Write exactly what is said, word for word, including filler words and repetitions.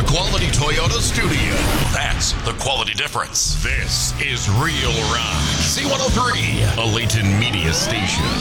quality Toyota studio. That's the quality difference. This is Real Rock. C one oh three, a Layton Media station.